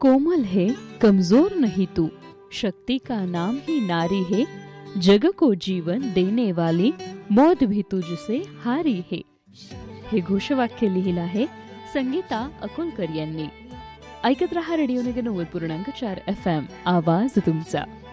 कोमल है कमजोर नहीं तू, शक्ति का नाम ही नारी है, जग को जीवन देने वाली मौत भी तुझसे हारी है. हे घोषवाक्य लिहिलं आहे संगीता अकोलकर यांनी. ऐकत रहा रेडिओ नगर 90.4 FM, आवाज तुमचा.